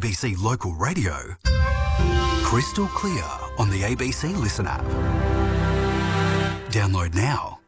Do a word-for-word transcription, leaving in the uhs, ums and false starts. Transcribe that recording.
B C Local Radio. Crystal clear on the A B C Listen app. Download now.